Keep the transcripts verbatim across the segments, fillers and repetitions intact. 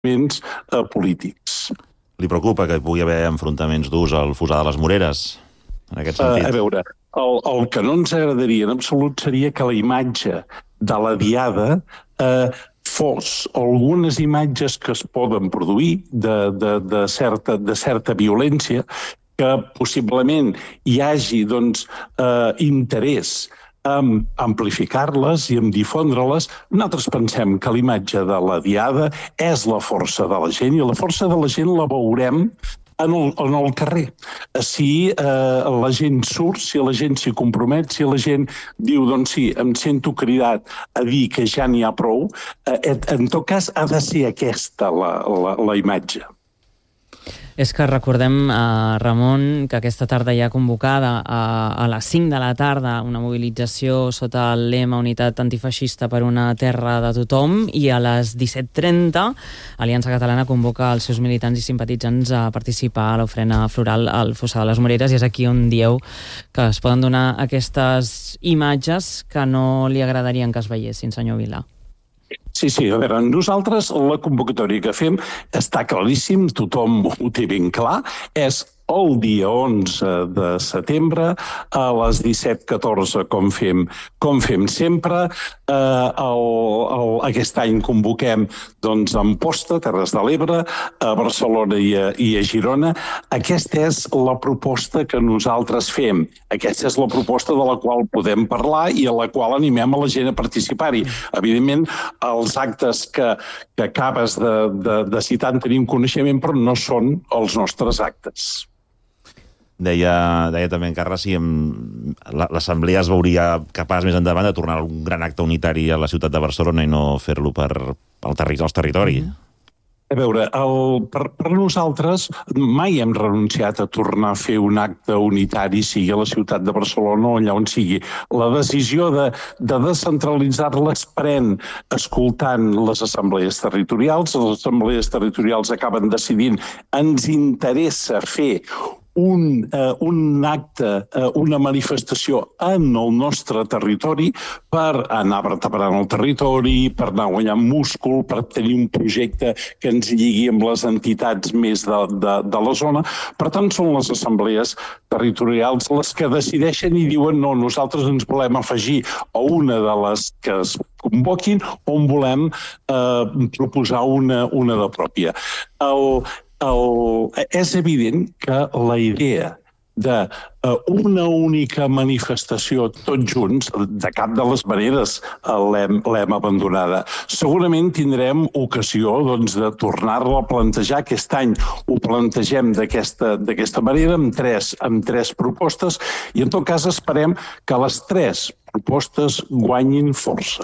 eh, polítics. Li preocupa que hi pugui haver enfrontaments durs al Fossar de les Moreres, en aquest sentit? Uh, a veure, el, el que no ens agradaria en absolut seria que la imatge de la diada eh, fos algunes imatges que es poden produir de, de, de, certa, de certa violència, que possiblement hi hagi doncs, eh, interès en amplificar-les i en difondre-les. Nosaltres pensem que la imatge de la diada és la força de la gent i la força de la gent la veurem en el, en el carrer. Si eh, la gent surt, si la gent s'hi compromet, si la gent diu, doncs sí, em sento cridat a dir que ja n'hi ha prou, eh, en tot cas ha de ser aquesta la, la, la imatge. És que recordem, eh, Ramon, que aquesta tarda hi ha convocada a, a les cinc de la tarda una mobilització sota el lema Unitat Antifeixista per una terra de tothom, i a les disset trenta Aliança Catalana convoca els seus militants i simpatitzants a participar a l'ofrena floral al Fossar de les Moreres, i és aquí on dieu que es poden donar aquestes imatges que no li agradarien que es veiessin, senyor Vilà. Sí, sí, a veure, nosaltres la convocatòria que fem està claríssim, tothom ho té ben clar, és el dia onze de setembre a les disset catorze, com fem, com fem sempre. Eh, el, el, aquest any convoquem doncs, a Amposta, Terres de l'Ebre, a Barcelona i a, i a Girona. Aquesta és la proposta que nosaltres fem. Aquesta és la proposta de la qual podem parlar i a la qual animem a la gent a participar-hi. Evidentment, els actes que, que acabes de, de, de citar en tenim coneixement, però no són els nostres actes. Deia, deia també en Carles si l'Assemblea es veuria capaç més endavant de tornar a un gran acte unitari a la ciutat de Barcelona i no fer-lo per al terri als territoris. A veure, el, per, per nosaltres mai hem renunciat a tornar a fer un acte unitari, sigui a la ciutat de Barcelona o allà on sigui. La decisió de, de descentralitzar-les pren escoltant les assemblees territorials. Les assemblees territorials acaben decidint, ens interessa fer Un, uh, un acte, uh, una manifestació en el nostre territori per anar vertebrant el territori, per anar guanyant múscul, per tenir un projecte que ens lligui amb les entitats més de, de, de la zona. Per tant, són les assemblees territorials les que decideixen i diuen no, nosaltres ens volem afegir a una de les que es convoquin on volem eh, proposar una, una de pròpia. El, El, és evident que la idea d'una única manifestació tots junts, de cap de les maneres l'hem abandonada. Segurament tindrem ocasió doncs, de tornar-la a plantejar. Aquest any ho plantegem d'aquesta manera, amb tres, amb tres propostes, i en tot cas esperem que les tres propostes guanyin força.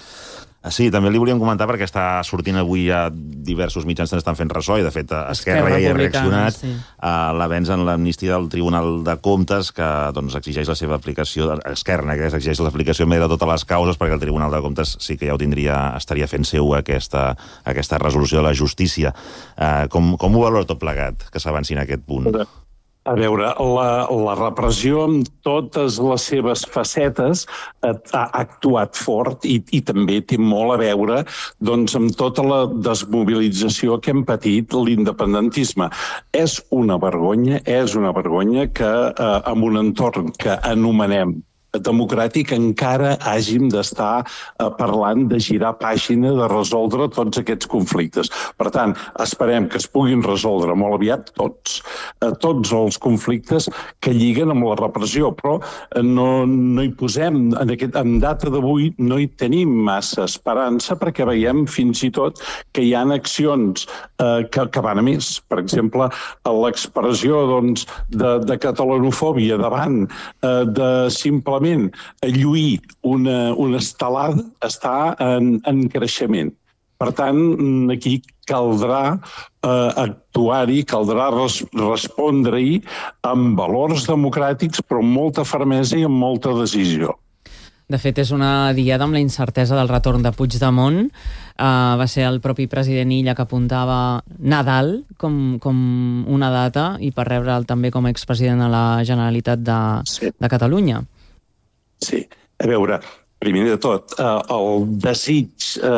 Sí, també li volíem comentar perquè està sortint avui ja diversos mitjans que estan fent ressò i de fet Esquerra ja hi ha reaccionat sí. a l'avenç en l'amnistia del Tribunal de Comptes que doncs, exigeix la seva aplicació, Esquerra que exigeix l'aplicació de totes les causes perquè el Tribunal de Comptes sí que ja ho tindria, estaria fent seu aquesta, aquesta resolució de la justícia. Uh, com, com ho valora tot plegat que s'avanci en aquest punt? A veure, la, la repressió amb totes les seves facetes ha actuat fort i, i també té molt a veure doncs, amb tota la desmobilització que hem patit l'independentisme. És una vergonya, és una vergonya que eh, en un entorn que anomenem democràtic encara hàgim d'estar eh, parlant de girar pàgina, de resoldre tots aquests conflictes. Per tant, esperem que es puguin resoldre molt aviat tots, eh, tots els conflictes que lliguen amb la repressió, però eh, no, no hi posem, en, aquest, en data d'avui no hi tenim massa esperança perquè veiem fins i tot que hi ha accions eh, que, que van a més. Per exemple, l'expressió doncs, de, de catalanofòbia davant eh, de simplement lluir una, una estelada està en, en creixement. Per tant, aquí caldrà eh, actuar-hi, caldrà res, respondre-hi amb valors democràtics, però amb molta fermesa i amb molta decisió. De fet, és una diada amb la incertesa del retorn de Puigdemont. Uh, va ser el propi president Illa que apuntava Nadal com, com una data i per rebre'l també com a expresident de la Generalitat de, sí. de Catalunya. Sí, a veure, primer de tot, eh, el desig eh,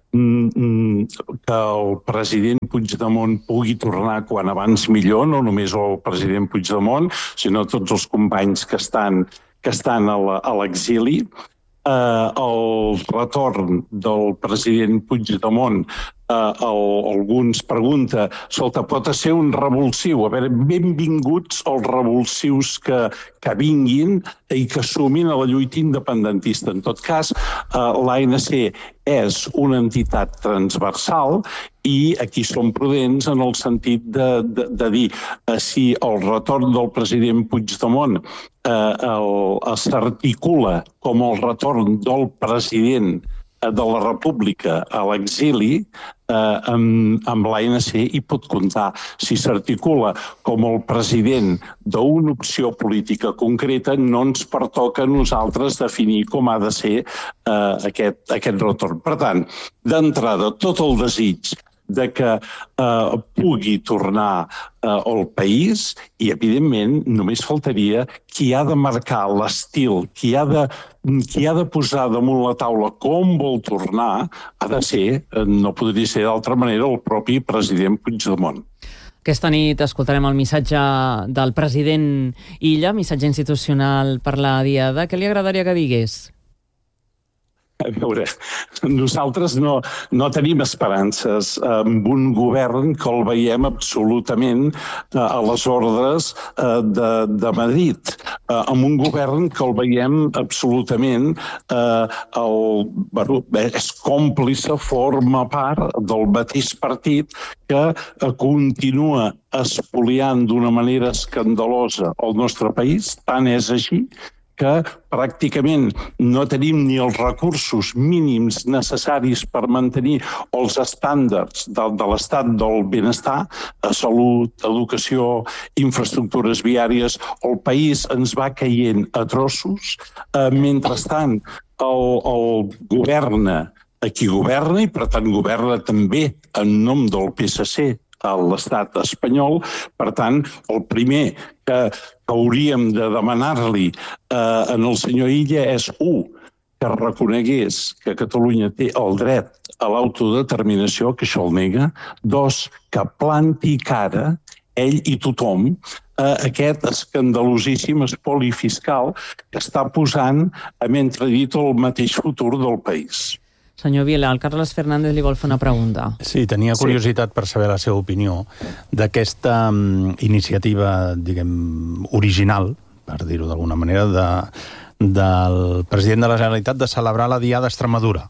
que el president Puigdemont pugui tornar quan abans millor, no només el president Puigdemont, sinó tots els companys que estan, que estan a l'exili. Uh, el retorn del president Puigdemont, uh, el, alguns pregunta, escolta, pot ser un revulsiu? A veure, benvinguts els revulsius que, que vinguin i que sumin a la lluita independentista. En tot cas, uh, l'A N C és una entitat transversal i aquí som prudents en el sentit de, de, de dir uh, si el retorn del president Puigdemont eh, s'articula com el retorn del president de la República a l'exili, eh, amb, amb l'A N C hi pot comptar. Si s'articula com el president d'una opció política concreta, no ens pertoca a nosaltres definir com ha de ser eh, aquest, aquest retorn. Per tant, d'entrada, tot el desig de que eh, pugui tornar eh, al país i, evidentment, només faltaria qui ha de marcar l'estil, qui ha de, qui ha de posar damunt la taula com vol tornar, ha de ser, no podria ser d'altra manera, el propi president Puigdemont. Aquesta nit escoltarem el missatge del president Illa, missatge institucional per la Diada. Què li agradaria que digués? A veure, nosaltres no, no tenim esperances amb un govern que el veiem absolutament a les ordres de, de Madrid, amb un govern que el veiem absolutament el, bueno, és còmplice, forma part del mateix partit que continua espoliant d'una manera escandalosa el nostre país. Tant és així que pràcticament no tenim ni els recursos mínims necessaris per mantenir els estàndards de, de l'estat del benestar, a salut, educació, infraestructures viàries. El país ens va caient a trossos. Eh, mentrestant, el, el governa a qui governa i, per tant, governa també en nom del P S C a l'estat espanyol. Per tant, el primer que, que hauríem de demanar-li eh, en el senyor Illa és, un, que reconegués que Catalunya té el dret a l'autodeterminació, que això el nega. Dos, que planti cara, ell i tothom, a aquest escandalosíssim espoli fiscal que està posant, hem entredit, el mateix futur del país. Senyor Vila, el Carles Fernández li vol fer una pregunta. Sí, tenia curiositat per saber la seva opinió d'aquesta um, iniciativa, diguem, original, per dir-ho d'alguna manera, de, del president de la Generalitat de celebrar la Diada a Extremadura.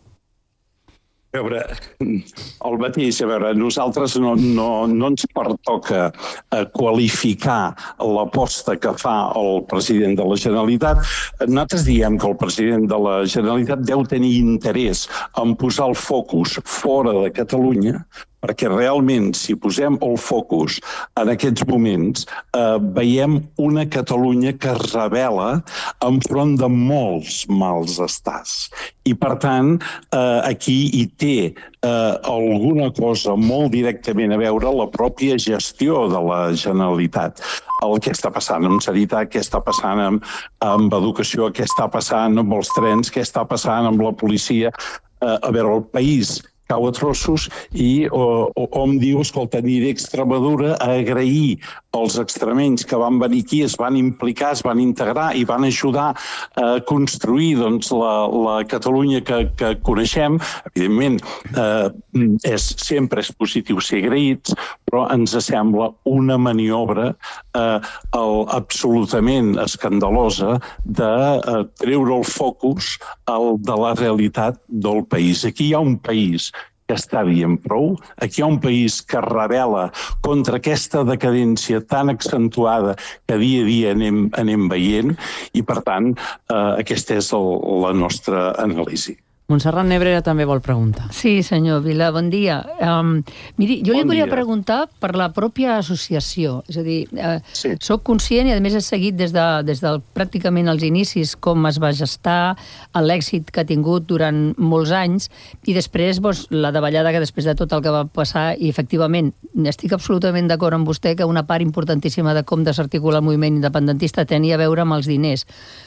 A veure, el mateix, a veure, nosaltres no, no, no ens pertoca eh, qualificar l'aposta que fa el president de la Generalitat. Nosaltres diem que el president de la Generalitat deu tenir interès en posar el focus fora de Catalunya, perquè realment, si posem el focus en aquests moments, eh, veiem una Catalunya que es rebel·la enfront de molts mals estats. I, per tant, eh, aquí hi té eh, alguna cosa molt directament a veure la pròpia gestió de la Generalitat. El que està passant amb sanitat, què està passant amb, amb educació, què està passant amb els trens, què està passant amb la policia. Eh, a veure, el país cau a trossos i o, o, hom diu, escolta, aniré a Extremadura a agrair els extremenys que van venir aquí, es van implicar, es van integrar i van ajudar a construir doncs, la, la Catalunya que, que coneixem. Evidentment, eh, és, sempre és positiu ser agraïts, però ens sembla una maniobra eh, el, absolutament escandalosa de eh, treure el focus el, de la realitat del país. Aquí hi ha un país que està dient prou. Aquí hi ha un país que rebel·la contra aquesta decadència tan accentuada que dia a dia anem, anem veient i, per tant, eh, aquesta és el, la nostra anàlisi. Montserrat Nebrera també vol preguntar. Sí, senyor Vila, bon dia. Um, miri, jo bon li volia dia. preguntar per la pròpia associació. És a dir, uh, sí. soc conscient i, a més, he seguit des de, des del pràcticament els inicis com es va gestar, l'èxit que ha tingut durant molts anys i després doncs, la davallada que després de tot el que va passar, i efectivament estic absolutament d'acord amb vostè que una part importantíssima de com desarticular el moviment independentista tenia a veure amb els diners.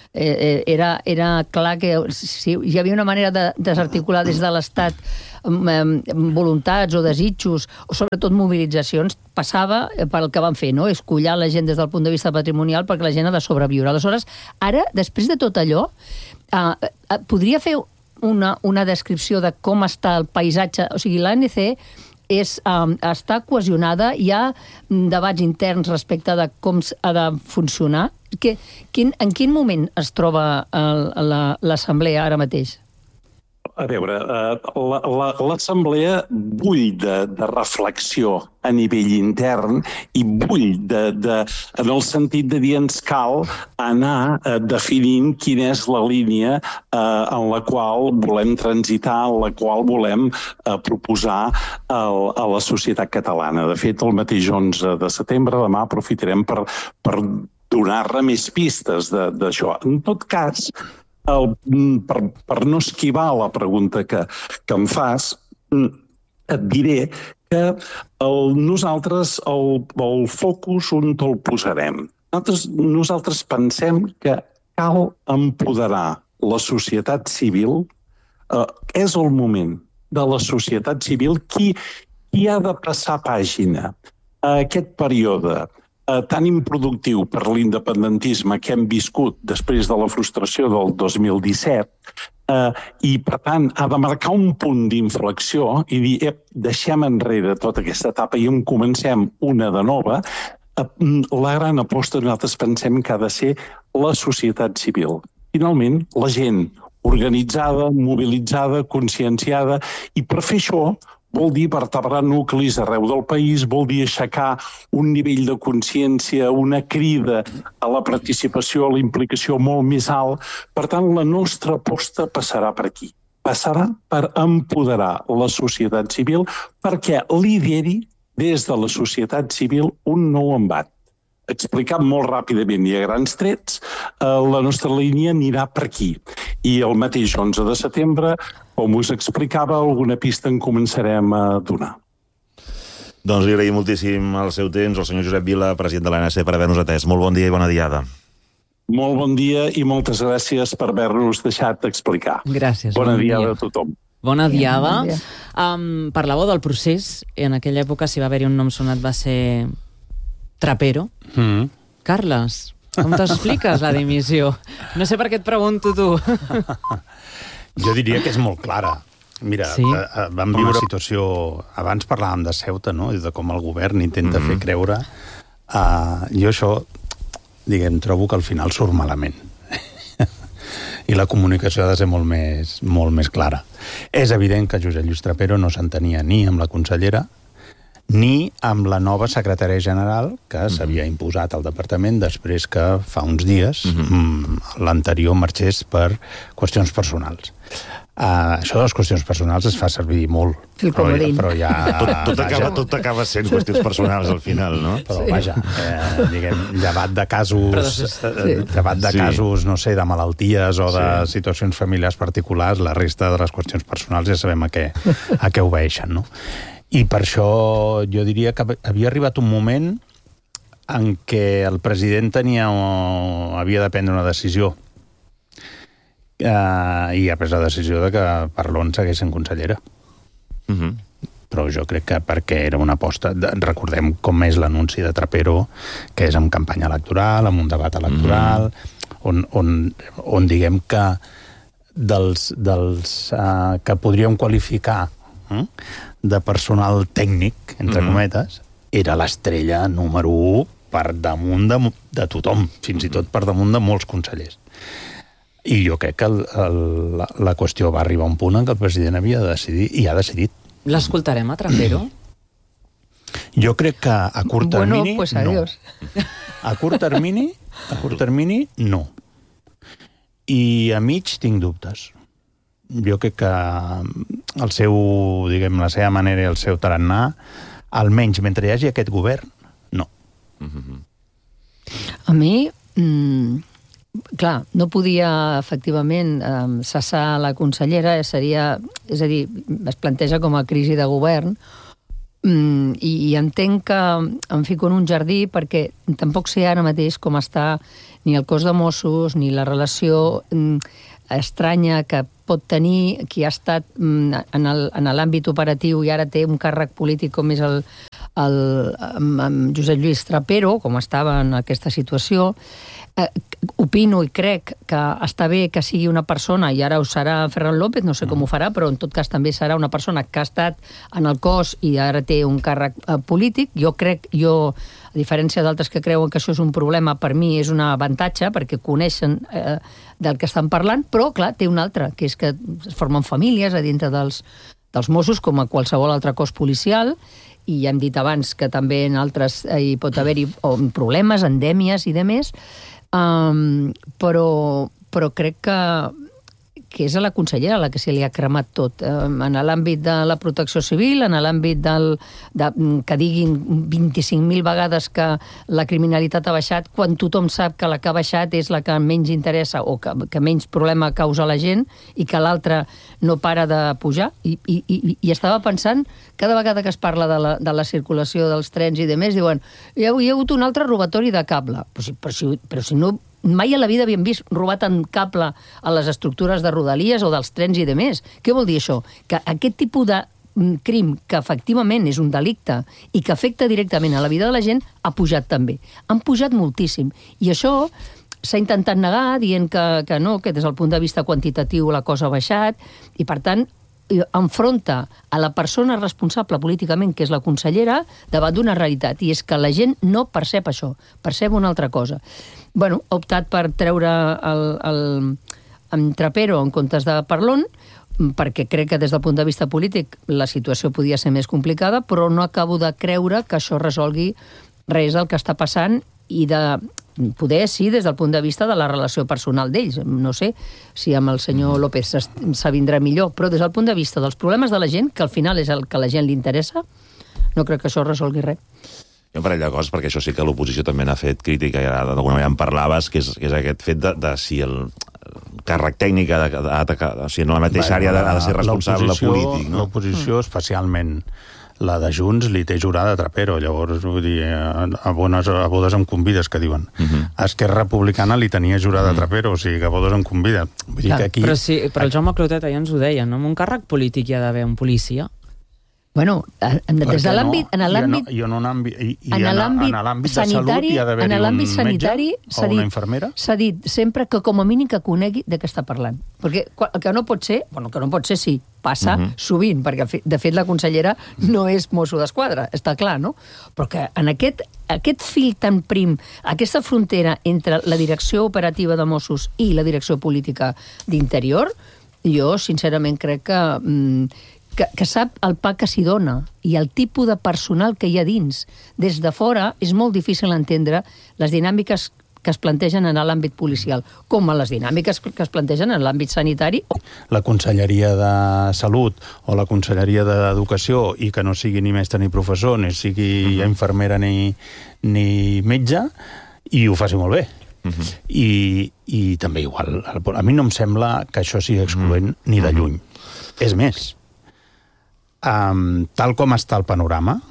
eh, era, era clar que si hi havia una manera de desarticular des de l'Estat voluntats o desitjos, o sobretot mobilitzacions, passava pel que van fer, no? Escollar la gent des del punt de vista patrimonial perquè la gent ha de sobreviure. Aleshores, ara, després de tot allò, eh, podria fer una, una descripció de com està el paisatge? O sigui, l'A N C és, um, està cohesionada, hi ha debats interns respecte de com ha de funcionar. Que, quin, en quin moment es troba l'assemblea ara mateix? A veure, l'assemblea bull de, de reflexió a nivell intern i bull de, de, en el sentit de dir ens cal anar eh, definint quina és la línia eh, en la qual volem transitar, en la qual volem eh, proposar el, a la societat catalana. De fet, el mateix onze de setembre, demà, aprofitarem per, per donar-ne més pistes d'això. En tot cas, El, per, per no esquivar la pregunta que, que em fas, et diré que el, nosaltres el, el focus on el posarem. Nosaltres, nosaltres pensem que cal empoderar la societat civil. Eh, és el moment de la societat civil qui, qui ha de passar pàgina a aquest període tan improductiu per l'independentisme que hem viscut després de la frustració del dos mil disset eh, i, per tant, ha de marcar un punt d'inflexió i dir, ep, deixem enrere tota aquesta etapa i en comencem una de nova. Eh, la gran aposta nosaltres pensem que ha de ser la societat civil. Finalment, la gent organitzada, mobilitzada, conscienciada, i per fer això vol dir vertebrar nuclis arreu del país, vol dir aixecar un nivell de consciència, una crida a la participació, a la implicació molt més alt. Per tant, la nostra aposta passarà per aquí. Passarà per empoderar la societat civil perquè lideri des de la societat civil un nou embat. Explicat molt ràpidament i a grans trets, la nostra línia anirà per aquí. I el mateix onze de setembre, com us explicava, alguna pista en començarem a donar. Doncs li agraïm moltíssim el seu temps, el senyor Josep Vila, president de l'A N C, per haver-nos atès. Molt bon dia i bona diada. Molt bon dia i moltes gràcies per haver-nos deixat explicar. Gràcies. Bona bon diada dia. A tothom. Bona diada. Bon dia. Um, parlàveu del procés. En aquella època, si va haver-hi un nom sonat, va ser Trapero. Mm. Carles, com t'expliques la dimissió? No sé per què et pregunto tu. Jo diria que és molt clara. Mira, sí? eh, vam viure una situació... Abans parlàvem de Ceuta, no?, i de com el govern intenta mm-hmm. fer creure. Uh, jo això, diguem, trobo que al final surt malament. I la comunicació ha de ser molt més, molt més clara. És evident que Josep Lluís Trapero no s'entenia ni amb la consellera ni amb la nova secretària general que mm-hmm. s'havia imposat al departament després que fa uns dies mm-hmm. l'anterior marxés per qüestions personals. Uh, això de les qüestions personals es fa servir molt. Però, però ja... Tot, tot, acaba, tot acaba sent qüestions personals al final, no? Però sí. Vaja, eh, diguem, llevat de casos, sí. llevat de sí. casos, no sé, de malalties o de sí. situacions familiars particulars, la resta de les qüestions personals ja sabem a què, a què obeeixen, no? I per això jo diria que havia arribat un moment en què el president tenia o havia de prendre una decisió uh, i ha pres la decisió de que Parlon segueix sent consellera. Uh-huh. Però jo crec que perquè era una aposta... Recordem com és l'anunci de Trapero, que és en campanya electoral, amb un debat electoral, uh-huh. on, on, on diguem que dels, dels uh, que podríem qualificar uh, de personal tècnic, entre mm-hmm. cometes, era l'estrella número u per damunt de, de tothom, fins i tot per damunt de molts consellers. I jo crec que el, el, la, la qüestió va arribar a un punt en què el president havia de decidir, i ha decidit. L'escoltarem a Trapero? Jo crec que a curt termini, bueno, pues no. A curt termini, a curt termini, no. I a mig tinc dubtes. Jo crec que el seu, diguem, la seva manera i el seu tarannà, almenys mentre hi hagi aquest govern, no. A mi, mmm, clar, no podia efectivament eh, cessar la consellera, seria, és a dir, es planteja com a crisi de govern, Mm, i, i entenc que em fico en un jardí perquè tampoc sé ara mateix com està ni el cos de Mossos ni la relació mm, estranya que pot tenir qui ha estat mm, en el, en l'àmbit operatiu i ara té un càrrec polític com és el, el, el, el Josep Lluís Trapero, com estava en aquesta situació. Eh, opino i crec que està bé que sigui una persona, i ara ho serà Ferran López, no sé com ho farà, però en tot cas també serà una persona que ha estat en el cos i ara té un càrrec eh, polític. Jo crec, jo, a diferència d'altres que creuen que això és un problema, per mi és un avantatge, perquè coneixen eh, del que estan parlant, però, clar, té un altre, que és que es formen famílies a dintre dels, dels Mossos, com a qualsevol altre cos policial, i ja hem dit abans que també en altres eh, hi pot haver-hi problemes, endèmies i demés. Um, però, però crec que, que és a la consellera la que se li ha cremat tot, um, en l'àmbit de la protecció civil, en l'àmbit del, de, que diguin vint-i-cinc mil vegades que la criminalitat ha baixat, quan tothom sap que la que ha baixat és la que menys interessa o que, que menys problema causa a la gent i que l'altra no para de pujar. I, i, i, i estava pensant, cada vegada que es parla de la, de la circulació dels trens i demés, diuen, hi ha, hi ha hagut un altre robatori de cable. Però si, però si, però si no, mai a la vida havíem vist robar tant cable a les estructures de Rodalies o dels trens i demés. Què vol dir això? Que aquest tipus de crim, que efectivament és un delicte i que afecta directament a la vida de la gent, ha pujat també. Han pujat moltíssim. I això s'ha intentat negar dient que, que no, que des del punt de vista quantitatiu la cosa ha baixat, i per tant enfronta a la persona responsable políticament, que és la consellera, davant d'una realitat, i és que la gent no percep això, percep una altra cosa. Bueno, ha optat per treure el, el, el Trapero en comptes de Parlon, perquè crec que des del punt de vista polític la situació podia ser més complicada, però no acabo de creure que això resolgui res del que està passant, i de poder, sí, des del punt de vista de la relació personal d'ells. No sé si amb el senyor López s'avindrà millor, però des del punt de vista dels problemes de la gent, que al final és el que a la gent li interessa, no crec que això resolgui res. Hi ha un parell de coses, perquè això sí que l'oposició també n'ha fet crítica, i d'alguna manera en parlaves, que és, que és aquest fet de, de si el càrrec tècnic ha de, de, de, o sigui, en la mateixa àrea ha de ser responsable polític, no? L'oposició, especialment la de Junts, li té jurada a Trapero. Llavors, vull dir, a, bones, a bodes em convides, que diuen. Uh -huh. Esquerra Republicana li tenia jurada uh -huh. a Trapero, o sigui que a bodes em convida. Vull dir que aquí... Però, sí, però el Jaume Clotet ja ens ho deia, no? En un càrrec polític hi ha d'haver un policia. Bueno, des de l'àmbit... No? En l'àmbit... I en l'àmbit de salut hi ha d'haver-hi un metge o una infermera? S'ha dit sempre que com a mínim que conegui de què està parlant. Perquè el que no pot ser, bueno, que no pot ser, sí, passa uh -huh. sovint, perquè de fet la consellera no és Mosso d'Esquadra, està clar, no? Però que en aquest, aquest fil tan prim, aquesta frontera entre la direcció operativa de Mossos i la direcció política d'Interior, jo sincerament crec que... Mm, Que, que sap el pa que s'hi dona i el tipus de personal que hi ha dins. Des de fora és molt difícil entendre les dinàmiques que es plantegen en l'àmbit policial, com a les dinàmiques que es plantegen en l'àmbit sanitari. La Conselleria de Salut o la Conselleria d'Educació, i que no sigui ni mestre ni professor, ni sigui uh-huh. infermera ni, ni metge, i ho faci molt bé. Uh-huh. I, I també igual. A mi no em sembla que això sigui excloent uh-huh. ni de lluny. Uh-huh. És més, Um, tal com està el panorama,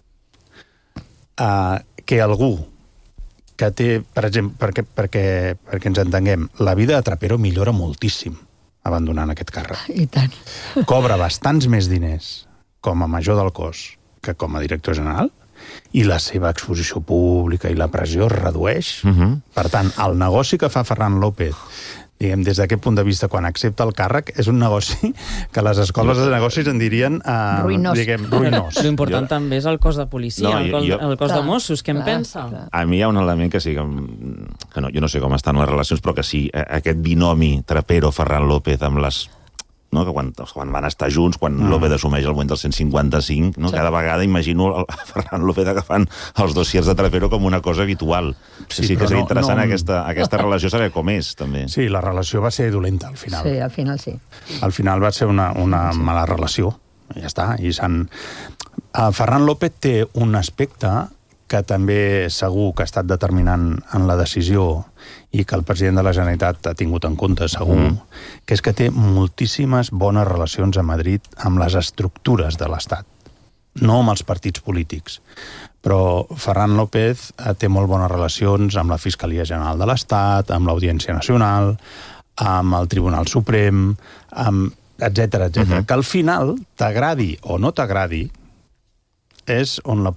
uh, que algú que té, per exemple, perquè, perquè, perquè ens entenguem, la vida de Trapero millora moltíssim abandonant aquest càrrec. I tant. Cobra bastants més diners com a major del cos que com a director general, i la seva exposició pública i la pressió es redueix. Uh-huh. Per tant, el negoci que fa Ferran López, diguem, des d'aquest punt de vista, quan accepta el càrrec, és un negoci que les escoles de negocis en dirien uh, ruïnós. Diguem, ruïnós. L'important jo... també és el cos de policia, no, el, cos, jo... el cos clar, de Mossos, què en pensa? Clar. A mi hi ha un element que sí, que, que no, jo no sé com estan les relacions, però que sí, aquest binomi Trapero-Ferran López amb les... No? Que quan, quan van estar junts, quan mm. López assumeix el moment del cent cinquanta-cinc, no? Sí. Cada vegada imagino el Ferran López agafant els dossiers de Trapero com una cosa habitual. Sí, sí que és no, interessant no... aquesta, aquesta relació, saber com és, també. Sí, la relació va ser dolenta, al final. Sí, al final sí. Al final va ser una, una sí. mala relació, i ja està. I s'han... Uh, Ferran López té un aspecte que també segur que ha estat determinant en la decisió i que el president de la Generalitat ha tingut en compte, segur, mm. que és que té moltíssimes bones relacions a Madrid amb les estructures de l'Estat. no amb els partits polítics. Però Ferran López té molt bones relacions amb la Fiscalia General de l'Estat, amb l'Audiència Nacional, amb el Tribunal Suprem, amb etcètera, etcètera. Uh-huh. Que al final, t'agradi o no t'agradi, és on la